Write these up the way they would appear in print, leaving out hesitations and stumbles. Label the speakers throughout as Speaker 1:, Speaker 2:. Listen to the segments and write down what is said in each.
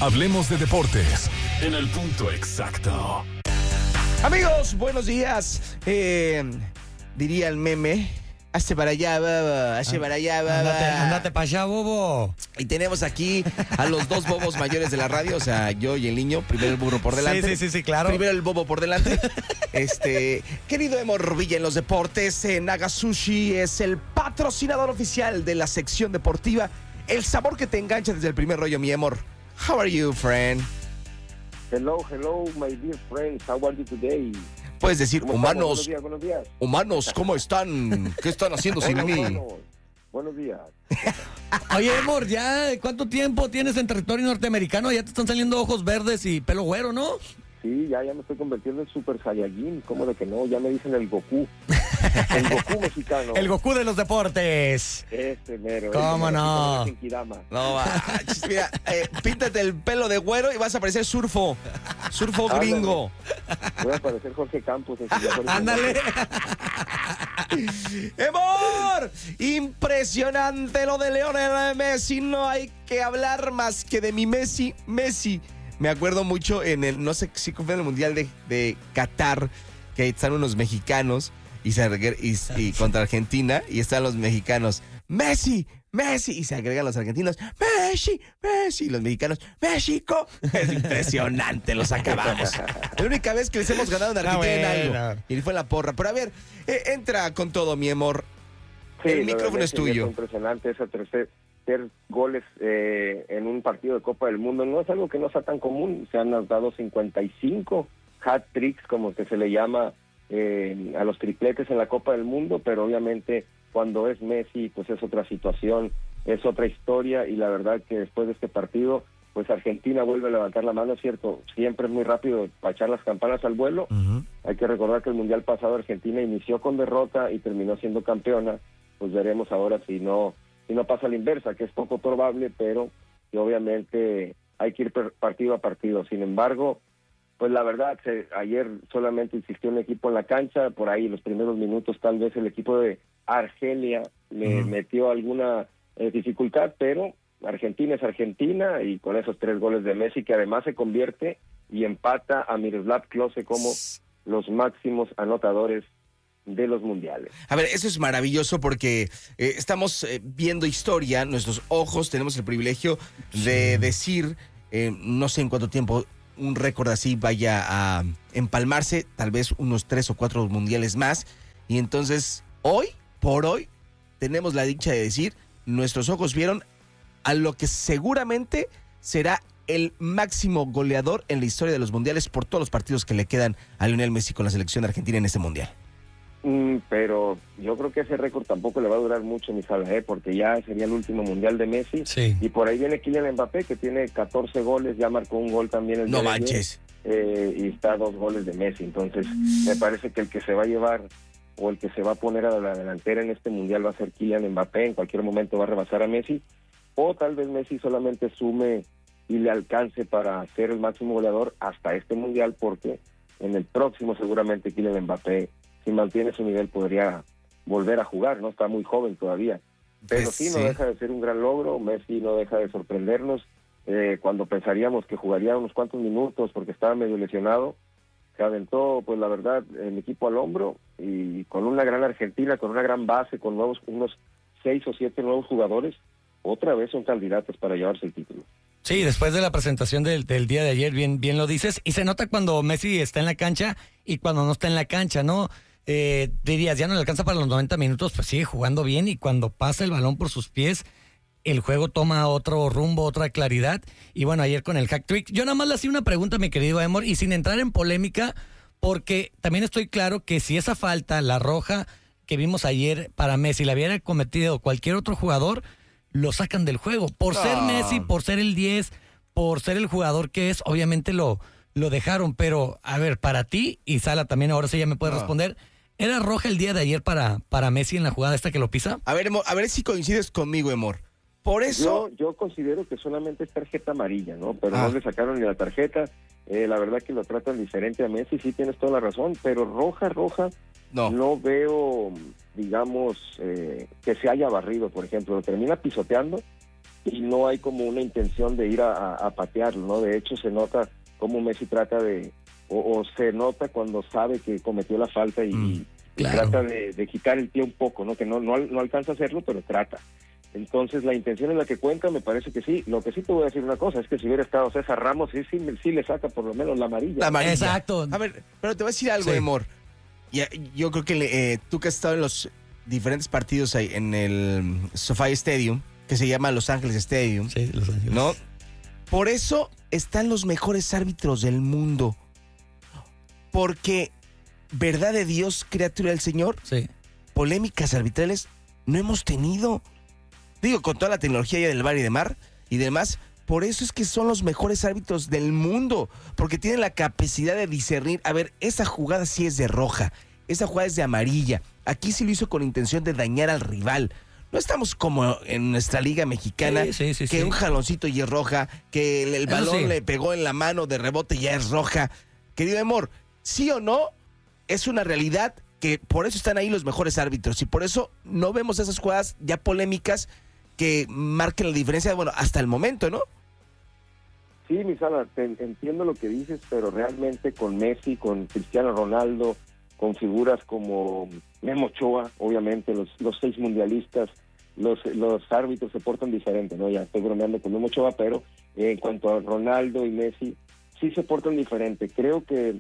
Speaker 1: Hablemos de deportes en el punto exacto.
Speaker 2: Amigos, buenos días. Diría el meme, hazte para allá, baba, hazte para allá, baba.
Speaker 3: Ándate para allá, bobo.
Speaker 2: Y tenemos aquí a los dos bobos mayores de la radio, o sea, yo y el niño. Primero el burro por delante.
Speaker 3: Sí, claro.
Speaker 2: Primero el bobo por delante. Querido Emor Villa en los deportes, Nagasushi es el patrocinador oficial de la sección deportiva. El sabor que te engancha desde el primer rollo, mi Emor. How are you, friend?
Speaker 4: Hello, my dear friends. How are you today?
Speaker 2: Puedes decir, humanos.
Speaker 4: Buenos días.
Speaker 2: Humanos, ¿cómo están? ¿Qué están haciendo sin mí?
Speaker 4: Buenos días.
Speaker 3: Oye, Emor, ¿ya cuánto tiempo tienes en territorio norteamericano? Ya te están saliendo ojos verdes y pelo güero, ¿no?
Speaker 4: Sí, ya me estoy convirtiendo en Super Saiyajin. ¿Cómo de que no? Ya me dicen el Goku. El Goku mexicano.
Speaker 3: El Goku de los deportes.
Speaker 4: Mero.
Speaker 3: ¿Cómo no?
Speaker 2: No, mira, píntate el pelo de güero y vas a parecer surfo gringo.
Speaker 4: Voy a parecer Jorge Campos.
Speaker 3: Ándale.
Speaker 2: ¡Emor! Impresionante lo de Lionel Messi. No hay que hablar más que de mi Messi. Me acuerdo mucho no sé si fue en el Mundial de Qatar, que están unos mexicanos y contra Argentina, y están los mexicanos, Messi, y se agregan los argentinos, Messi, y los mexicanos, México. Es impresionante, los acabamos. La única vez que les hemos ganado en Argentina en algo, y fue la porra. Pero a ver, entra con todo, mi amor.
Speaker 4: Sí,
Speaker 2: el micrófono es tuyo.
Speaker 4: Es impresionante esa tercer goles en un partido de Copa del Mundo. No es algo que no sea tan común. Se han dado 55 hat-tricks, como que se le llama a los tripletes en la Copa del Mundo, pero obviamente cuando es Messi, pues es otra situación, es otra historia, y la verdad que después de este partido, pues Argentina vuelve a levantar la mano, es cierto, siempre es muy rápido para echar las campanas al vuelo. Hay que recordar que el Mundial pasado Argentina inició con derrota y terminó siendo campeona. Pues veremos ahora si no pasa a la inversa, que es poco probable, pero que obviamente hay que ir partido a partido. Sin embargo, pues la verdad, ayer solamente existió un equipo en la cancha, por ahí los primeros minutos tal vez el equipo de Argelia le metió alguna dificultad, pero Argentina es Argentina, y con esos 3 goles de Messi, que además se convierte y empata a Miroslav Klose como los máximos anotadores de los mundiales.
Speaker 2: A ver, eso es maravilloso porque estamos viendo historia, nuestros ojos, tenemos el privilegio de decir, no sé en cuánto tiempo un récord así vaya a empalmarse, tal vez unos 3 o 4 mundiales más, y entonces por hoy, tenemos la dicha de decir, nuestros ojos vieron a lo que seguramente será el máximo goleador en la historia de los mundiales por todos los partidos que le quedan a Lionel Messi con la selección argentina en este mundial.
Speaker 4: Pero yo creo que ese récord tampoco le va a durar mucho, mi sala, porque ya sería el último mundial de Messi.
Speaker 3: Sí.
Speaker 4: Y por ahí viene Kylian Mbappé, que tiene 14 goles, ya marcó un gol también el
Speaker 2: No manches.
Speaker 4: y está a 2 goles de Messi. Entonces, me parece que el que se va a llevar o el que se va a poner a la delantera en este mundial va a ser Kylian Mbappé. En cualquier momento va a rebasar a Messi, o tal vez Messi solamente sume y le alcance para ser el máximo goleador hasta este mundial, porque en el próximo seguramente Kylian Mbappé, si mantiene su nivel, podría volver a jugar, ¿no? Está muy joven todavía. Pero sí, no deja de ser un gran logro. Messi no deja de sorprendernos. Cuando pensaríamos que jugaría unos cuantos minutos porque estaba medio lesionado, se aventó, pues la verdad, el equipo al hombro, y con una gran Argentina, con una gran base, con unos 6 o 7 nuevos jugadores, otra vez son candidatos para llevarse el título.
Speaker 3: Sí, después de la presentación del día de ayer, bien lo dices, y se nota cuando Messi está en la cancha y cuando no está en la cancha, ¿no? Dirías, ya no le alcanza para los 90 minutos, pues sigue jugando bien, y cuando pasa el balón por sus pies, el juego toma otro rumbo, otra claridad. Y bueno, ayer con el hack trick, yo nada más le hacía una pregunta, mi querido Emor, y sin entrar en polémica, porque también estoy claro que si esa falta, la roja que vimos ayer para Messi, la hubiera cometido cualquier otro jugador, lo sacan del juego. Por ser Messi, por ser el 10, por ser el jugador que es, obviamente lo dejaron. Pero, a ver, para ti, y Sala también ahora sí ya me puede responder, ¿era roja el día de ayer para Messi en la jugada esta que lo pisa?
Speaker 2: A ver, Emor, a ver si coincides conmigo, Emor. Por eso...
Speaker 4: Yo considero que solamente es tarjeta amarilla, ¿no? Pero no le sacaron ni la tarjeta. La verdad que lo tratan diferente a Messi, sí tienes toda la razón, pero roja, no veo, digamos, que se haya barrido, por ejemplo. Lo termina pisoteando, y no hay como una intención de ir a patearlo, ¿no? De hecho, se nota cómo Messi trata o se nota cuando sabe que cometió la falta y
Speaker 3: claro.
Speaker 4: trata de quitar el pie un poco, ¿no? Que no alcanza a hacerlo, pero trata. Entonces, la intención es la que cuenta, me parece que sí. Lo que sí te voy a decir una cosa, es que si hubiera estado César Ramos, sí le saca por lo menos la amarilla.
Speaker 2: La amarilla.
Speaker 3: Exacto.
Speaker 2: A ver, pero te voy a decir algo,
Speaker 3: Sí.
Speaker 2: Emor. Yo creo que tú que has estado en los diferentes partidos ahí en el SoFi Stadium, que se llama Los Ángeles Stadium,
Speaker 3: Sí, Los Ángeles.
Speaker 2: ¿no? Por eso están los mejores árbitros del mundo. Porque, verdad de Dios, criatura del Señor,
Speaker 3: Sí.
Speaker 2: polémicas arbitrales no hemos tenido. Digo, con toda la tecnología ya del VAR y demás, por eso es que son los mejores árbitros del mundo, porque tienen la capacidad de discernir, a ver, esa jugada sí es de roja, esa jugada es de amarilla, aquí sí lo hizo con intención de dañar al rival. No estamos como en nuestra liga mexicana,
Speaker 3: Sí,
Speaker 2: que un jaloncito y es roja, que el
Speaker 3: Eso
Speaker 2: balón
Speaker 3: sí.
Speaker 2: le pegó en la mano de rebote y ya es roja. Querido Emor, sí o no, es una realidad que por eso están ahí los mejores árbitros y por eso no vemos esas jugadas ya polémicas que marquen la diferencia, bueno, hasta el momento, ¿no?
Speaker 4: Sí, mi Sala, entiendo lo que dices, pero realmente con Messi, con Cristiano Ronaldo, con figuras como Memo Ochoa, obviamente, los 6 mundialistas, los árbitros se portan diferente, ¿no? Ya estoy bromeando con Memo Ochoa, pero en cuanto a Ronaldo y Messi, sí se portan diferente. Creo que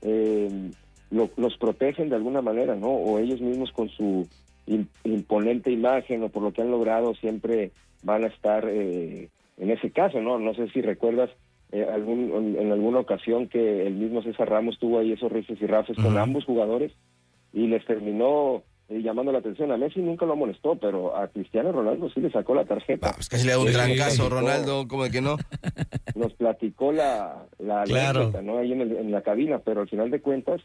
Speaker 4: los protegen de alguna manera, ¿no? O ellos mismos con su imponente imagen o por lo que han logrado siempre van a estar en ese caso, ¿no? No sé si recuerdas en alguna ocasión que el mismo César Ramos tuvo ahí esos rifes y rafes con ambos jugadores y les terminó llamando la atención. A Messi nunca lo amonestó, pero a Cristiano Ronaldo sí le sacó la tarjeta.
Speaker 2: Pues casi le da un
Speaker 3: Sí,
Speaker 2: gran caso,
Speaker 4: sí.
Speaker 2: Ronaldo, como de que no.
Speaker 4: Nos platicó la
Speaker 3: Claro.
Speaker 4: anécdota, ¿no? Ahí en la cabina, pero al final de cuentas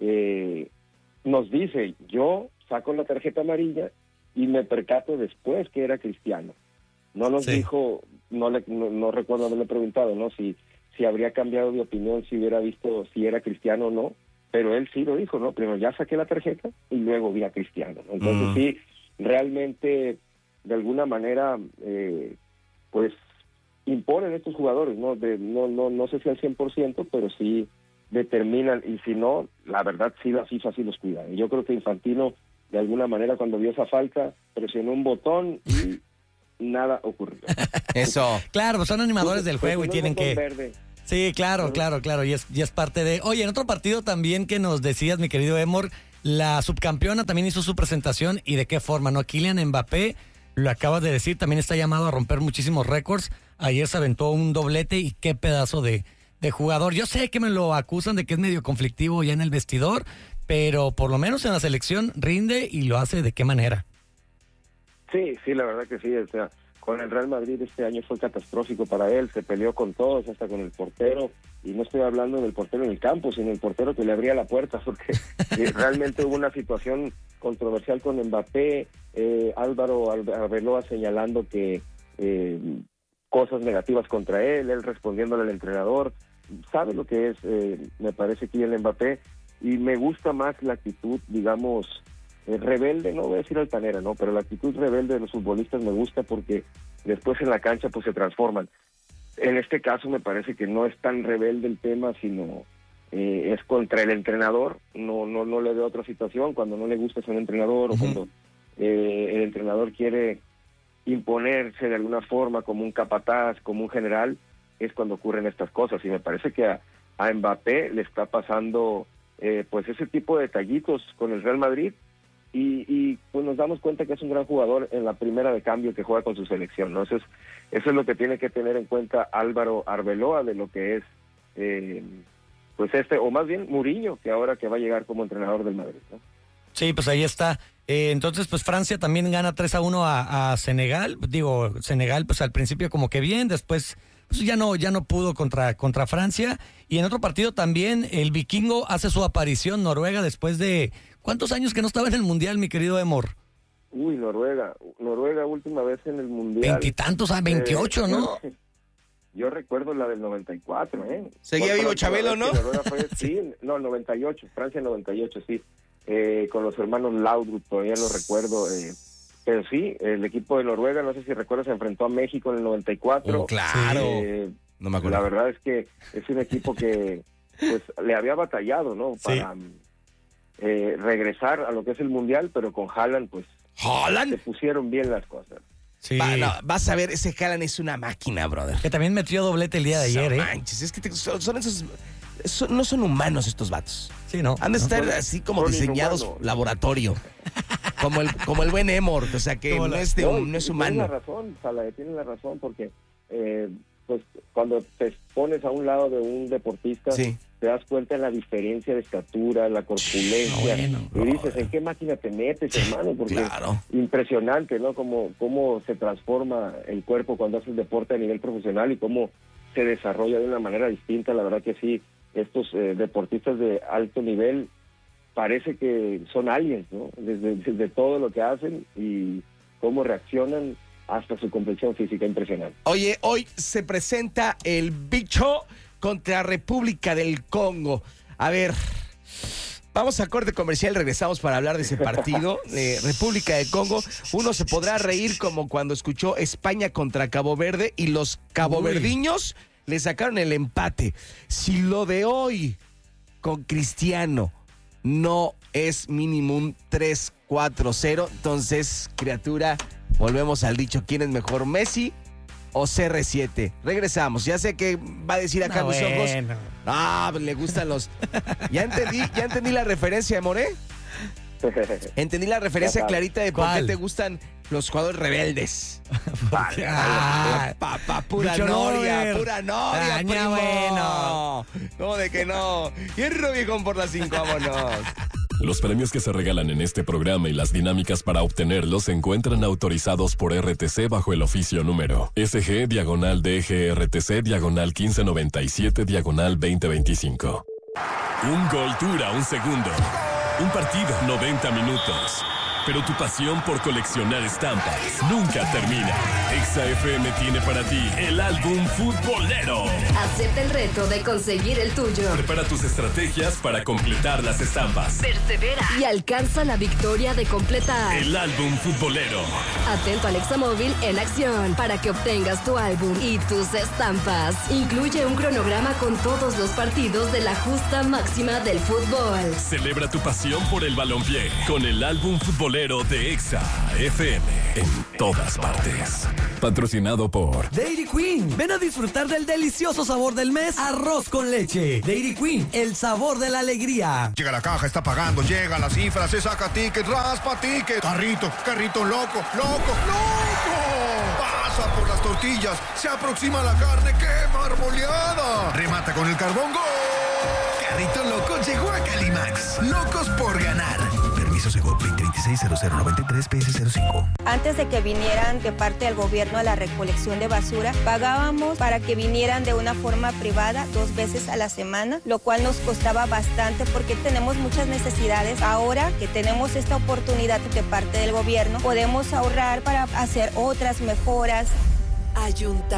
Speaker 4: nos dice, yo saco la tarjeta amarilla y me percato después que era Cristiano. No nos
Speaker 3: Sí.
Speaker 4: dijo, no recuerdo haberle preguntado, ¿no? Si habría cambiado de opinión, si hubiera visto si era Cristiano o no, pero él sí lo dijo, ¿no? Primero ya saqué la tarjeta y luego vi a Cristiano, ¿no? Entonces sí, realmente, de alguna manera, pues, imponen estos jugadores, ¿no? No sé si al 100%, pero sí determinan, y si no, la verdad sí la FIFA sí los cuida. Y yo creo que Infantino, de alguna manera, cuando vio esa falta, presionó un botón y nada ocurrió.
Speaker 2: Eso.
Speaker 3: Claro, pues son animadores del juego y
Speaker 4: Presionó
Speaker 3: tienen
Speaker 4: el botón
Speaker 3: que...
Speaker 4: verde.
Speaker 3: Sí, claro, y es parte de... Oye, en otro partido también que nos decías, mi querido Emor, la subcampeona también hizo su presentación y de qué forma, ¿no? Kylian Mbappé, lo acabas de decir, también está llamado a romper muchísimos récords. Ayer se aventó un doblete y qué pedazo de jugador. Yo sé que me lo acusan de que es medio conflictivo ya en el vestidor, pero por lo menos en la selección rinde y lo hace de qué manera.
Speaker 4: Sí, la verdad que sí, o sea, con el Real Madrid este año fue catastrófico para él, se peleó con todos, hasta con el portero, y no estoy hablando del portero en el campo, sino el portero que le abría la puerta, porque realmente hubo una situación controversial con Mbappé, Álvaro Arbeloa señalando que cosas negativas contra él respondiéndole al entrenador, sabe lo que es, me parece que el Mbappé, y me gusta más la actitud, digamos, rebelde, no voy a decir altanera, ¿no? Pero la actitud rebelde de los futbolistas me gusta porque después en la cancha pues se transforman. En este caso me parece que no es tan rebelde el tema, sino es contra el entrenador. No le veo otra situación cuando no le gusta ser un entrenador o cuando el entrenador quiere imponerse de alguna forma como un capataz, como un general, es cuando ocurren estas cosas. Y me parece que a Mbappé le está pasando pues ese tipo de detallitos con el Real Madrid. Y pues nos damos cuenta que es un gran jugador en la primera de cambio que juega con su selección, ¿no? Eso es lo que tiene que tener en cuenta Álvaro Arbeloa de lo que es, pues o más bien Mourinho, que ahora que va a llegar como entrenador del Madrid, ¿no?
Speaker 3: Sí, pues ahí está. Entonces, pues Francia también gana 3-1 a Senegal. Digo, Senegal, pues al principio como que bien, después pues ya no pudo contra Francia. Y en otro partido también el vikingo hace su aparición, Noruega, después de... ¿Cuántos años que no estaba en el Mundial, mi querido Emor?
Speaker 4: Uy, Noruega última vez en el Mundial.
Speaker 3: 20 y tantos, 28, ¿no?
Speaker 4: Yo recuerdo la del 94, ¿eh?
Speaker 2: Seguía vivo Chabelo, ¿no?
Speaker 4: Sí, no, 98, Francia 98, sí. Con los hermanos Laudrup, todavía lo recuerdo. Pero sí, el equipo de Noruega, no sé si recuerdas, se enfrentó a México en el 94.
Speaker 2: Claro. No me acuerdo.
Speaker 4: La verdad es que es un equipo que pues le había batallado, ¿no? Para regresar a lo que es el Mundial, pero con Haaland, pues se pusieron bien las cosas.
Speaker 3: Sí.
Speaker 2: Vas a ver, ese Haaland es una máquina, brother.
Speaker 3: Que también metió doblete el día de ayer,
Speaker 2: manches, es que son esos... no son humanos estos vatos.
Speaker 3: Sí, ¿no?
Speaker 2: Han de estar así como
Speaker 4: son
Speaker 2: diseñados
Speaker 4: inhumanos.
Speaker 2: Laboratorio. como el buen Emor, o sea que no es humano.
Speaker 4: Tienes la razón, Salah, tienes la razón, porque pues cuando te pones a un lado de un deportista,
Speaker 2: Sí.
Speaker 4: te das cuenta de la diferencia de estatura, la corpulencia, y dices, ¿en qué máquina te metes, hermano? Porque
Speaker 2: Claro.
Speaker 4: impresionante, ¿no? Cómo se transforma el cuerpo cuando haces deporte a nivel profesional y cómo se desarrolla de una manera distinta. La verdad que sí, estos deportistas de alto nivel parece que son aliens, ¿no? Desde todo lo que hacen y cómo reaccionan hasta su complexión física, impresionante.
Speaker 2: Oye, hoy se presenta el bicho contra República del Congo. A ver, vamos a corte comercial, regresamos para hablar de ese partido de República del Congo. Uno se podrá reír como cuando escuchó España contra Cabo Verde y los caboverdiños le sacaron el empate. Si lo de hoy con Cristiano no es mínimo un 3-4-0, entonces, criatura, volvemos al dicho, ¿quién es mejor, Messi o CR7? Regresamos. Ya sé que va a decir acá mis ojos. Le gustan los... Ya entendí la referencia, More. Entendí la referencia clarita de por qué te gustan los jugadores rebeldes. Pura noria, primo.
Speaker 3: Bueno.
Speaker 2: ¿Cómo de que no? Y el Rubicón por las 5, vámonos.
Speaker 1: Los premios que se regalan en este programa y las dinámicas para obtenerlos se encuentran autorizados por RTC bajo el oficio número SG/DGRTC/1597/2025. Un gol dura un segundo. Un partido, 90 minutos. Pero tu pasión por coleccionar estampas nunca termina. Exa FM tiene para ti el álbum futbolero.
Speaker 5: Acepta el reto de conseguir el tuyo.
Speaker 1: Prepara tus estrategias para completar las estampas.
Speaker 5: Persevera y alcanza la victoria de completar
Speaker 1: El álbum futbolero.
Speaker 5: Atento al Examóvil en acción para que obtengas tu álbum y tus estampas. Incluye un cronograma con todos los partidos de la justa máxima del fútbol.
Speaker 1: Celebra tu pasión por el balompié con el álbum futbolero de Exa FM en todas partes. Patrocinado por
Speaker 6: Dairy Queen. Ven a disfrutar del delicioso sabor del mes, arroz con leche. Dairy Queen, el sabor de la alegría.
Speaker 7: Llega la caja, está pagando, llega la cifra, se saca ticket, raspa ticket. Carrito loco. Pasa por las tortillas, se aproxima la carne, ¡qué marmoleada! Remata con el carbón, ¡gol! Carrito loco llegó a Calimax. Locos por ganar. Permiso Segovia 360093PS05.
Speaker 8: Antes de que vinieran de parte del gobierno a la recolección de basura, pagábamos para que vinieran de una forma privada 2 veces a la semana, lo cual nos costaba bastante porque tenemos muchas necesidades. Ahora que tenemos esta oportunidad de parte del gobierno, podemos ahorrar para hacer otras mejoras.